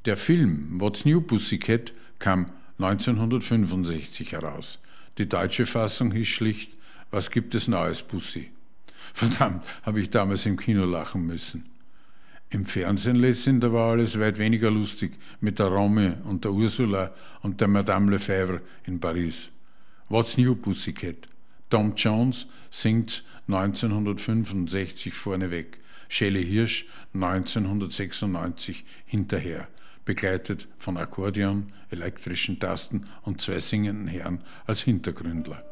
Der Film What's New Pussycat kam 1965 heraus. Die deutsche Fassung hieß schlicht Was gibt es Neues, Pussy? Verdammt, habe ich damals im Kino lachen müssen. Im Fernsehen letztens, da war alles weit weniger lustig mit der Romy und der Ursula und der Madame Lefebvre in Paris. What's New, Pussycat? Tom Jones singt 1965 vorneweg, Shelley Hirsch 1996 hinterher, begleitet von Akkordeon, elektrischen Tasten und zwei singenden Herren als Hintergründler.